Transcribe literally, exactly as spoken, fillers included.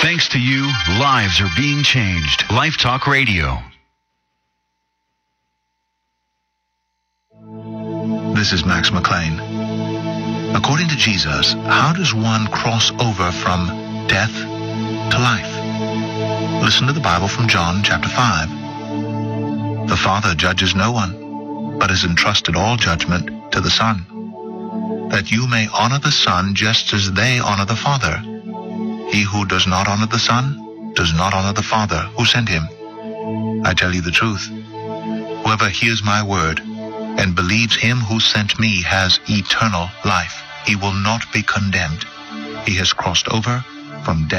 Thanks to you, lives are being changed. Life Talk Radio. This is Max McLean. According to Jesus, how does one cross over from death to life? Listen to the Bible from John chapter five. The Father judges no one, but has entrusted all judgment to the Son, that you may honor the Son just as they honor the Father. He who does not honor the Son does not honor the Father who sent him. I tell you the truth. Whoever hears my word and believes him who sent me has eternal life. He will not be condemned. He has crossed over from death